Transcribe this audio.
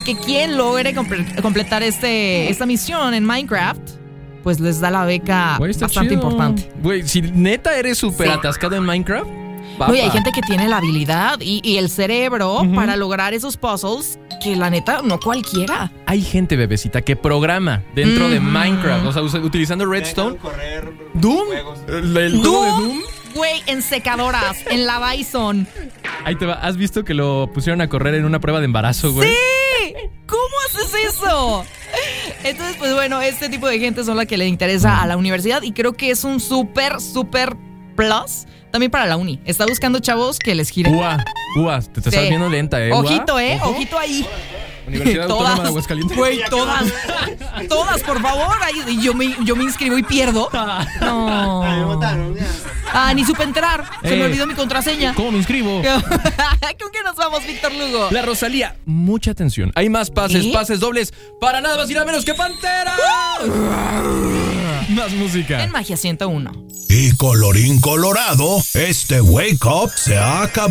que quien logre completar esta misión en Minecraft, pues les da la beca bastante importante. Güey, si neta eres súper atascado en Minecraft, Oye, hay gente que tiene la habilidad y el cerebro para lograr esos puzzles que la neta no cualquiera. Hay gente, bebecita, que programa dentro de Minecraft, o sea, utilizando Redstone. Doom. El juego de Doom. Güey, en secadoras, en la Bison. Ahí te va. ¿Has visto que lo pusieron a correr en una prueba de embarazo, güey? ¡Sí! ¿Cómo haces eso? Entonces, pues bueno, este tipo de gente son la que le interesa a la universidad y creo que es un súper plus también para la uni. Está buscando chavos que les giren. Te estás viendo lenta, Ojito, ojito ahí. Universidad Autónoma de Aguascalientes. Güey, todas, por favor. Y yo me inscribo y pierdo. No. Ni supe entrar. Se me olvidó mi contraseña. ¿Cómo me inscribo? ¿Con qué nos vamos, Víctor Lugo? La Rosalía, mucha atención. Hay más pases dobles para nada más y nada menos que Pantera. Más música. En Magia 101. Y colorín colorado, este Wake Up se ha acabado.